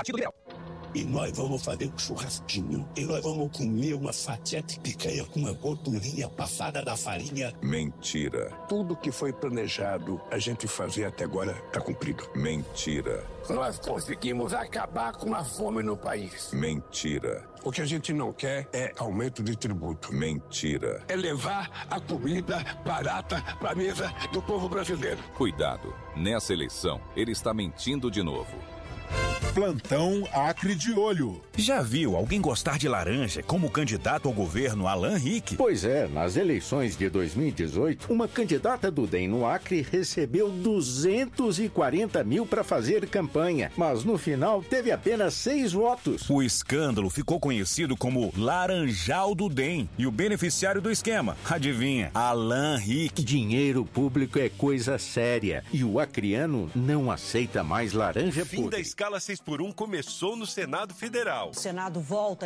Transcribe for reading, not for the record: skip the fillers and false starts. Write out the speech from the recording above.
Partido Liberal. E nós vamos fazer um churrasquinho. E nós vamos comer uma fatia de picanha com uma gordurinha passada da farinha. Mentira. Tudo que foi planejado a gente fazer até agora está cumprido. Mentira. Nós conseguimos acabar com a fome no país. Mentira. O que a gente não quer é aumento de tributo. Mentira. É levar a comida barata para a mesa do povo brasileiro. Cuidado. Nessa eleição, ele está mentindo de novo. Plantão Acre de Olho. Já viu alguém gostar de laranja como candidato ao governo Alan Rick? Pois é, nas eleições de 2018, uma candidata do DEM no Acre recebeu 240 mil para fazer campanha, mas no final teve apenas 6 votos. O escândalo ficou conhecido como Laranjal do DEM e o beneficiário do esquema, adivinha? Alan Rick. Dinheiro público é coisa séria e o acreano não aceita mais laranja Fim da escala 6x1 começou no Senado Federal. O Senado volta